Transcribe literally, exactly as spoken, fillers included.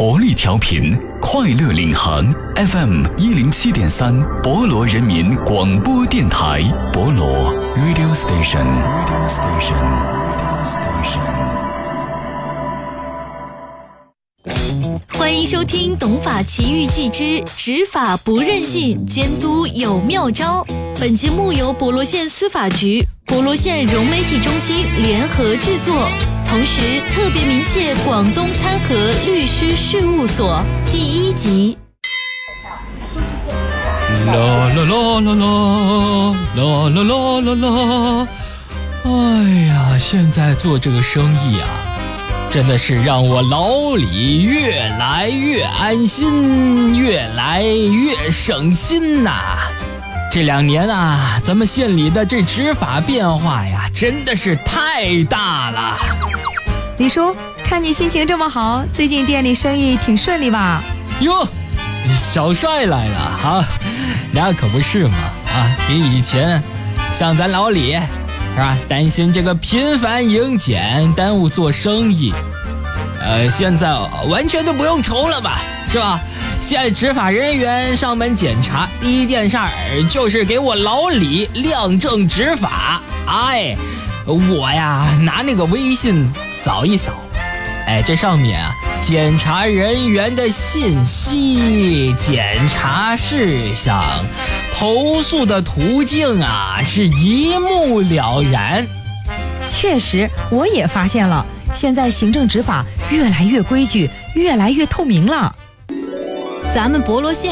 活力调频，快乐领航 F M 一零七点三，博罗人民广播电台，博罗 Radio Station Radio Station Radio Station。欢迎收听《懂法奇遇记之执法不任性，监督有妙招》。本节目由博罗县司法局、博罗县融媒体中心联合制作，同时特别鸣谢广东参和律师事务所。第一集。 啦啦啦啦啦啦啦啦啦啦！哎呀，现在做这个生意啊，真的是让我老李越来越安心，越来越省心呐、啊。这两年啊，咱们县里的这执法变化呀，真的是太大了。 李叔，看你心情这么好，最近店里生意挺顺利吧？ 哟，小帅来了哈，那可不是嘛啊！比以前，像咱老李是吧，担心这个频繁迎检耽误做生意，呃，现在完全就不用愁了吧，是吧？现在执法人员上门检查，第一件事儿就是给我老李亮证执法。哎，我呀拿那个微信扫一扫，哎，这上面啊检查人员的信息、检查事项、投诉的途径啊，是一目了然。 确实，我也发现了，现在行政执法越来越规矩，越来越透明了。 咱们博罗县